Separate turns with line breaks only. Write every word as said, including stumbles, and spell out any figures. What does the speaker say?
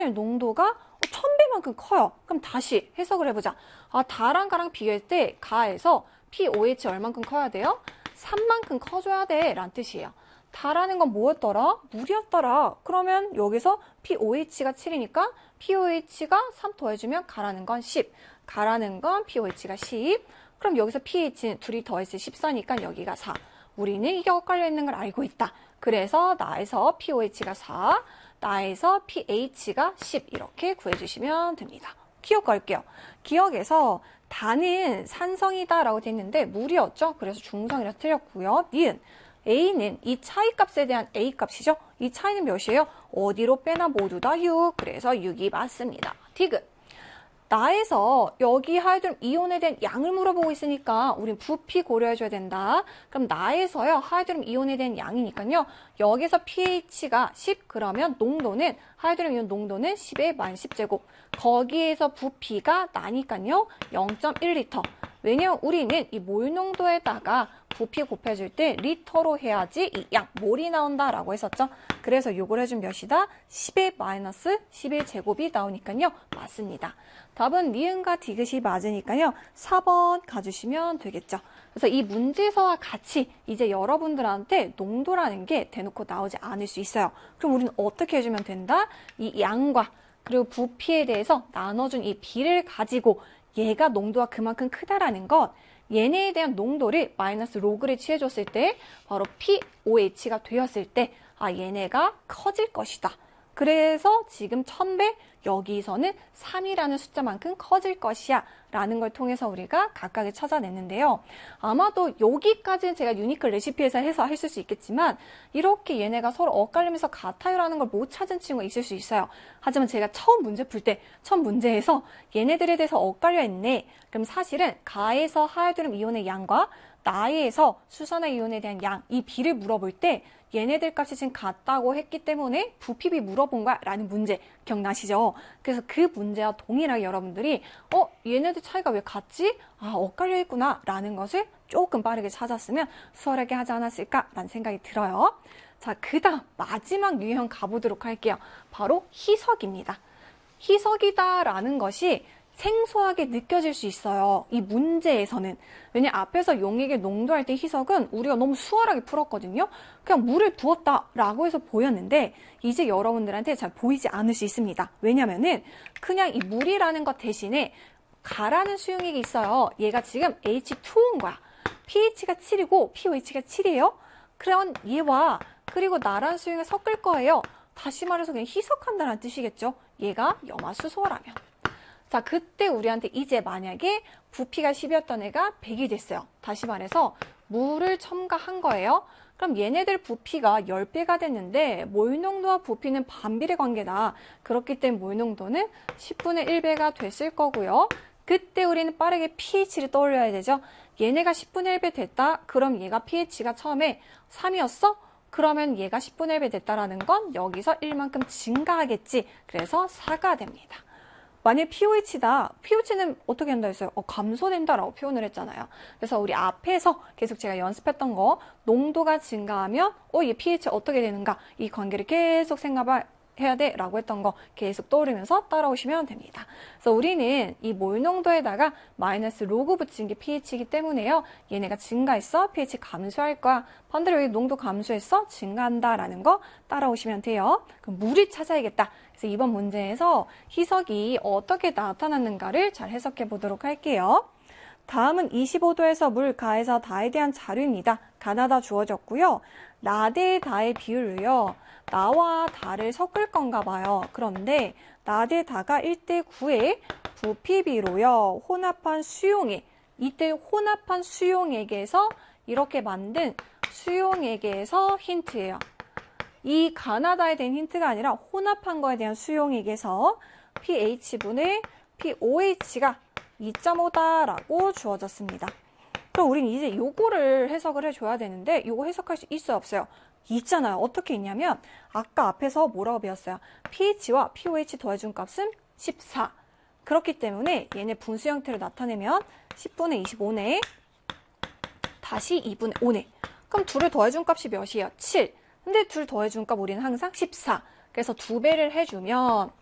농도가 천 배만큼 커요. 그럼 다시 해석을 해보자. 아, 다랑 가랑 비교할 때 가에서 피오에이치 얼만큼 커야 돼요? 삼만큼 커줘야 돼 라는 뜻이에요. 다라는 건 뭐였더라? 물이었더라. 그러면 여기서 피오에이치가 칠이니까 피오에이치가 삼 더해주면 가라는 건 십. 가라는 건 피오에이치가 십. 그럼 여기서 pH는 둘이 더했을 때 십사니까 여기가 사. 우리는 이게 엇갈려 있는 걸 알고 있다. 그래서 나에서 피오에이치가 사, 나에서 pH가 십 이렇게 구해주시면 됩니다. 기억 걸게요. 기억에서 다는 산성이다 라고 되어 있는데 물이었죠. 그래서 중성이라 틀렸고요. 니은 A는 이 차이값에 대한 A값이죠. 이 차이는 몇이에요? 어디로 빼나 모두 다 육. 그래서 육이 맞습니다. 디귿. 나에서 여기 하이드로gen 이온에 대한 양을 물어보고 있으니까 우린 부피 고려해줘야 된다. 그럼 나에서요 하이드로gen 이온에 대한 양이니까요. 여기서 pH가 십 그러면 농도는 하이드로gen 이온 농도는 십의 만 십 제곱. 거기에서 부피가 나니까요 영 점 일 리터. 왜냐면 우리는 이 몰 농도에다가 부피 곱해줄 때 리터로 해야지 이 양, 몰이 나온다라고 했었죠. 그래서 요걸 해준 몇이다? 십의 마이너스 십일 제곱이 나오니까요. 맞습니다. 답은 니은과 디귿이 맞으니까요. 사 번 가주시면 되겠죠. 그래서 이 문제서와 같이 이제 여러분들한테 농도라는 게 대놓고 나오지 않을 수 있어요. 그럼 우리는 어떻게 해주면 된다? 이 양과 그리고 부피에 대해서 나눠준 이 비를 가지고 얘가 농도가 그만큼 크다라는 것, 얘네에 대한 농도를 마이너스 로그를 취해줬을 때 바로 피오에이치가 되었을 때 아 얘네가 커질 것이다. 그래서 지금 천 배 여기서는 삼이라는 숫자만큼 커질 것이야 라는 걸 통해서 우리가 각각을 찾아냈는데요. 아마도 여기까지는 제가 유니클 레시피에서 해서 했을 수 있겠지만 이렇게 얘네가 서로 엇갈리면서 같아요 라는 걸 못 찾은 친구가 있을 수 있어요. 하지만 제가 처음 문제 풀 때 첫 문제에서 얘네들에 대해서 엇갈려 있네. 그럼 사실은 가에서 하이드로gen 이온의 양과 나에서 수산화 이온에 대한 양, 이 비를 물어볼 때 얘네들 값이 지금 같다고 했기 때문에 부피비 물어본 거야 라는 문제 기억나시죠? 그래서 그 문제와 동일하게 여러분들이 어? 얘네들 차이가 왜 같지? 아 엇갈려 있구나 라는 것을 조금 빠르게 찾았으면 수월하게 하지 않았을까 라는 생각이 들어요. 자, 그 다음 마지막 유형 가보도록 할게요. 바로 희석입니다. 희석이다 라는 것이 생소하게 느껴질 수 있어요. 이 문제에서는. 왜냐면 앞에서 용액의 농도할 때 희석은 우리가 너무 수월하게 풀었거든요. 그냥 물을 부었다라고 해서 보였는데 이제 여러분들한테 잘 보이지 않을 수 있습니다. 왜냐면은 그냥 이 물이라는 것 대신에 가라는 수용액이 있어요. 얘가 지금 에이치 투오인 거야. pH가 칠이고 피오에이치가 칠이에요. 그럼 얘와 그리고 나라는 수용액을 섞을 거예요. 다시 말해서 그냥 희석한다는 뜻이겠죠. 얘가 염화수소라면. 자, 그때 우리한테 이제 만약에 부피가 십이었던 애가 백이 됐어요. 다시 말해서 물을 첨가한 거예요. 그럼 얘네들 부피가 십 배가 됐는데 몰농도와 부피는 반비례 관계다. 그렇기 때문에 몰농도는 십분의 일 배가 됐을 거고요. 그때 우리는 빠르게 pH를 떠올려야 되죠. 얘네가 십분의 일 배 됐다. 그럼 얘가 pH가 처음에 삼이었어? 그러면 얘가 십분의 일 배 됐다라는 건 여기서 일만큼 증가하겠지. 그래서 사가 됩니다. 만약 피오에이치다. 피오에이치는 어떻게 한다 했어요? 어, 감소된다라고 표현을 했잖아요. 그래서 우리 앞에서 계속 제가 연습했던 거 농도가 증가하면 어, 얘 pH 어떻게 되는가? 이 관계를 계속 생각을 해야 돼 라고 했던 거 계속 떠오르면서 따라오시면 됩니다. 그래서 우리는 이 몰 농도에다가 마이너스 로그 붙인 게 pH이기 때문에요. 얘네가 증가했어? pH 감소할 거야. 반대로 여기 농도 감소했어? 증가한다 라는 거 따라오시면 돼요. 그럼 물이 찾아야겠다. 그래서 이번 문제에서 희석이 어떻게 나타났는가를 잘 해석해 보도록 할게요. 다음은 이십오 도에서 물, 가에서 다에 대한 자료입니다. 가나다 주어졌고요. 나 대 다의 비율을요. 나와 다를 섞을 건가 봐요. 그런데 나 대 다가 일 대 구의 부피비로요. 혼합한 수용액. 이때 혼합한 수용액에서 이렇게 만든 수용액에서 힌트예요. 이 가나다에 대한 힌트가 아니라 혼합한 거에 대한 수용액에서 pH분의 피오에이치가 이 점 오다라고 주어졌습니다. 그럼 우린 이제 요거를 해석을 해줘야 되는데 요거 해석할 수 있어요, 없어요? 있잖아요. 어떻게 있냐면 아까 앞에서 뭐라고 배웠어요? pH와 피오에이치 더해준 값은 십사. 그렇기 때문에 얘네 분수 형태로 나타내면 십분의 이십오네 다시 이분의 오네. 그럼 둘을 더해준 값이 몇이에요? 칠. 근데 둘 더해준 값 우리는 항상 십사. 그래서 두 배를 해주면